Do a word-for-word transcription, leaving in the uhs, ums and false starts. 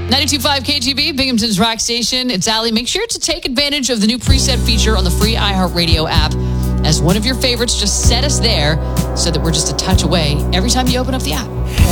ninety-two point five K G B, Binghamton's Rock Station. It's Allie. Make sure to take advantage of the new preset feature on the free iHeartRadio app. As one of your favorites, just set us there so that we're just a touch away every time you open up the app.